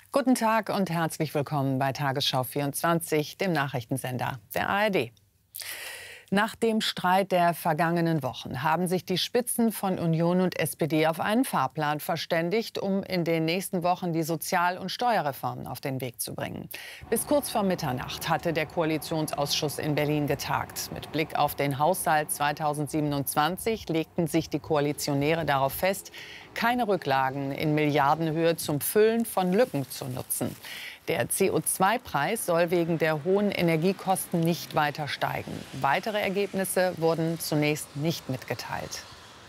Guten Tag und herzlich willkommen bei Tagesschau 24, dem Nachrichtensender der ARD. Nach dem Streit der vergangenen Wochen haben sich die Spitzen von Union und SPD auf einen Fahrplan verständigt, um in den nächsten Wochen die Sozial- und Steuerreformen auf den Weg zu bringen. Bis kurz vor Mitternacht hatte der Koalitionsausschuss in Berlin getagt. Mit Blick auf den Haushalt 2027 legten sich die Koalitionäre darauf fest, keine Rücklagen in Milliardenhöhe zum Füllen von Lücken zu nutzen. Der CO2-Preis soll wegen der hohen Energiekosten nicht weiter steigen. Weitere Ergebnisse wurden zunächst nicht mitgeteilt.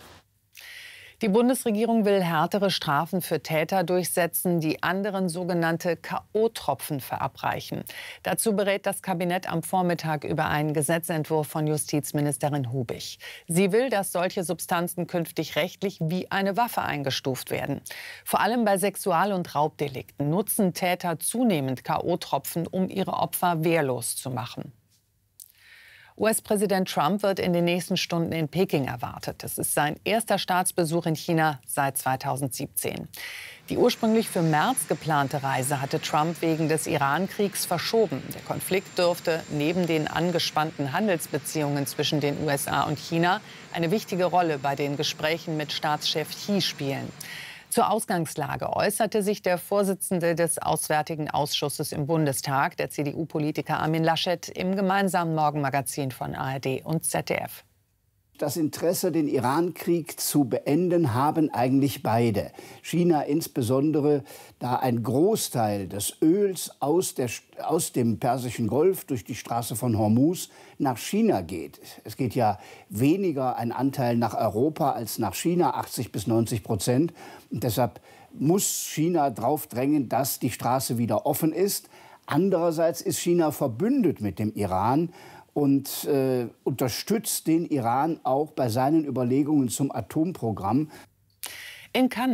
Die Bundesregierung will härtere Strafen für Täter durchsetzen, die anderen sogenannte K.O.-Tropfen verabreichen. Dazu berät das Kabinett am Vormittag über einen Gesetzentwurf von Justizministerin Hubig. Sie will, dass solche Substanzen künftig rechtlich wie eine Waffe eingestuft werden. Vor allem bei Sexual- und Raubdelikten nutzen Täter zunehmend K.O.-Tropfen, um ihre Opfer wehrlos zu machen. US-Präsident Trump wird in den nächsten Stunden in Peking erwartet. Es ist sein erster Staatsbesuch in China seit 2017. Die ursprünglich für März geplante Reise hatte Trump wegen des Iran-Kriegs verschoben. Der Konflikt dürfte neben den angespannten Handelsbeziehungen zwischen den USA und China eine wichtige Rolle bei den Gesprächen mit Staatschef Xi spielen. Zur Ausgangslage äußerte sich der Vorsitzende des Auswärtigen Ausschusses im Bundestag, der CDU-Politiker Armin Laschet, im gemeinsamen Morgenmagazin von ARD und ZDF. Das Interesse, den Iran-Krieg zu beenden, haben eigentlich beide. China insbesondere, da ein Großteil des Öls aus dem Persischen Golf durch die Straße von Hormuz nach China geht. Es geht ja weniger ein Anteil nach Europa als nach China, 80-90%. Und deshalb muss China darauf drängen, dass die Straße wieder offen ist. Andererseits ist China verbündet mit dem Iran und unterstützt den Iran auch bei seinen Überlegungen zum Atomprogramm. In Cannes